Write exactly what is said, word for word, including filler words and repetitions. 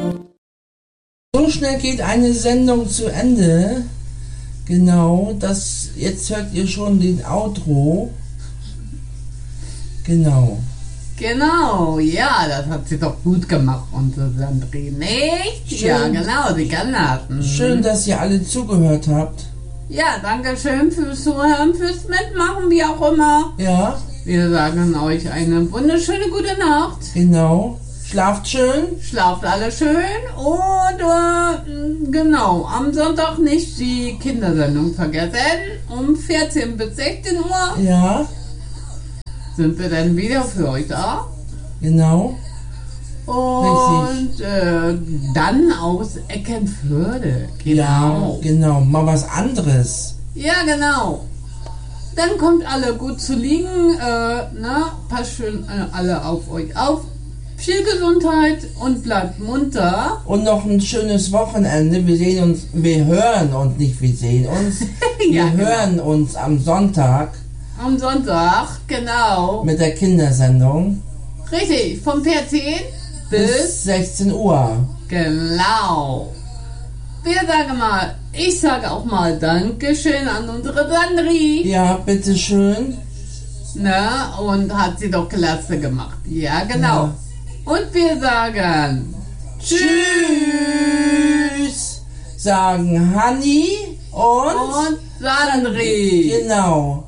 So schnell geht eine Sendung zu Ende. Genau, das jetzt hört ihr schon den Outro. Genau. Genau, ja, das hat sie doch gut gemacht, unsere Sandrine, nicht? Schön. Ja, genau, sie kann das. Mhm. Schön, dass ihr alle zugehört habt. Ja, danke schön fürs Zuhören, fürs Mitmachen, wie auch immer. Ja, Wir sagen euch eine wunderschöne gute Nacht. genau. Schlaft schön. Schlaft alle schön und äh, genau, am Sonntag nicht die Kindersendung vergessen. Um vierzehn bis sechzehn Uhr Ja, sind wir dann wieder für euch da. genau. Und äh, dann aus Eckenförde. Ja, Genau. genau. Mal was anderes. Ja, genau. Dann kommt alle gut zu liegen. Äh, na, passt schön äh, alle auf euch auf. Viel Gesundheit und bleibt munter. Und noch ein schönes Wochenende. Wir sehen uns, wir hören uns, nicht wir sehen uns. Wir Ja, genau. hören uns am Sonntag Am Sonntag, genau. mit der Kindersendung Richtig, vom vierzehn bis bis sechzehn Uhr. genau. Wir sagen mal, ich sage auch mal Dankeschön an unsere Sandri. Ja, bitteschön. Ne? Und hat sie doch klasse gemacht. Ja, genau. Ja. Und wir sagen Tschüss, sagen Hanni und, und Sandri. genau.